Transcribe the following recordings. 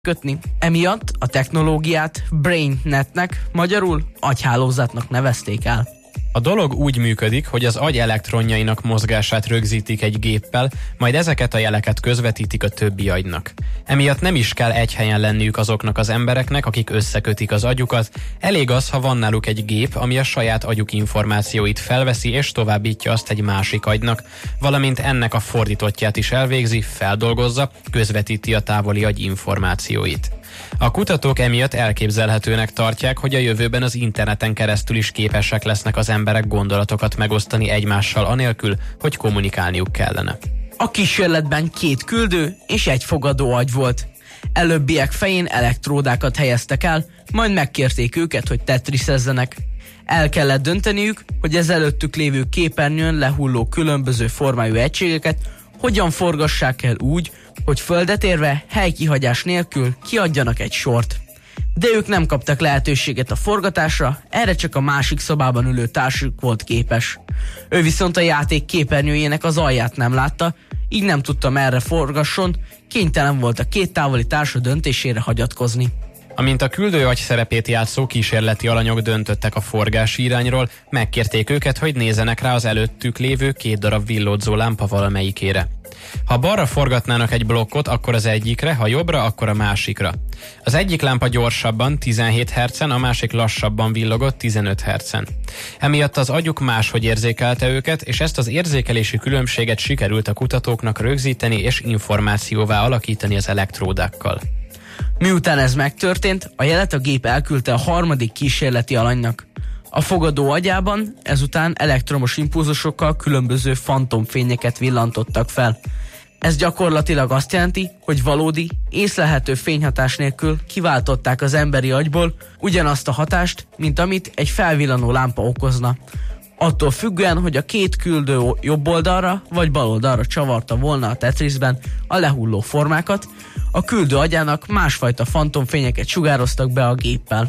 kötni. Emiatt a technológiát BrainNetnek, magyarul agyhálózatnak nevezték el. A dolog úgy működik, hogy az agy elektronjainak mozgását rögzítik egy géppel, majd ezeket a jeleket közvetítik a többi agynak. Emiatt nem is kell egy helyen lenniük azoknak az embereknek, akik összekötik az agyukat, elég az, ha van náluk egy gép, ami a saját agyuk információit felveszi és továbbítja azt egy másik agynak, valamint ennek a fordítottját is elvégzi, feldolgozza, közvetíti a távoli agy információit. A kutatók emiatt elképzelhetőnek tartják, hogy a jövőben az interneten keresztül is képesek lesznek az emberek gondolatokat megosztani egymással anélkül, hogy kommunikálniuk kellene. A kísérletben 2 küldő és 1 fogadó agy volt. Előbbiek fején elektródákat helyeztek el, majd megkérték őket, hogy tetrisezzenek. El kellett dönteniük, hogy az előttük lévő képernyőn lehulló különböző formájú egységeket hogyan forgassák el úgy, hogy földet érve helykihagyás nélkül kiadjanak egy sort. De ők nem kaptak lehetőséget a forgatásra, erre csak a másik szobában ülő társuk volt képes. Ő viszont a játék képernyőjének az alját nem látta, így nem tudta merre forgasson, kénytelen volt a 2 távoli társa döntésére hagyatkozni. Amint a küldő agy szerepét játszó kísérleti alanyok döntöttek a forgási irányról, megkérték őket, hogy nézzenek rá az előttük lévő 2 darab villódzó lámpa valamelyikére. Ha balra forgatnának egy blokkot, akkor az egyikre, ha jobbra, akkor a másikra. Az egyik lámpa gyorsabban, 17 Hz-en, a másik lassabban villogott, 15 Hz-en. Emiatt az agyuk máshogy érzékelte őket, és ezt az érzékelési különbséget sikerült a kutatóknak rögzíteni és információvá alakítani az elektródákkal. Miután ez megtörtént, a jelet a gép elküldte a 3. kísérleti alanynak. A fogadó agyában ezután elektromos impulzusokkal különböző fantomfényeket villantottak fel. Ez gyakorlatilag azt jelenti, hogy valódi, észlelhető fényhatás nélkül kiváltották az emberi agyból ugyanazt a hatást, mint amit egy felvillanó lámpa okozna. Attól függően, hogy a 2 küldő jobb oldalra vagy bal oldalra csavarta volna a Tetrisben a lehulló formákat, a küldő agyának másfajta fantomfényeket sugároztak be a géppel.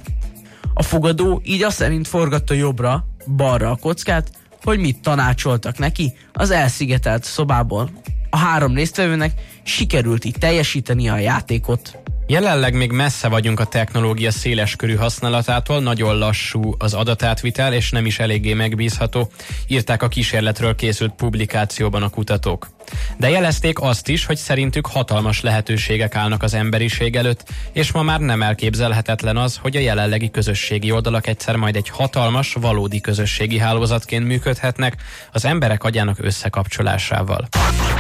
A fogadó így azt szerint forgatta jobbra, balra a kockát, hogy mit tanácsoltak neki az elszigetelt szobából. A 3 résztvevőnek sikerült így teljesíteni a játékot. Jelenleg még messze vagyunk a technológia széleskörű használatától, nagyon lassú az adatátvitel és nem is eléggé megbízható, írták a kísérletről készült publikációban a kutatók. De jelezték azt is, hogy szerintük hatalmas lehetőségek állnak az emberiség előtt, és ma már nem elképzelhetetlen az, hogy a jelenlegi közösségi oldalak egyszer majd egy hatalmas, valódi közösségi hálózatként működhetnek az emberek agyának összekapcsolásával.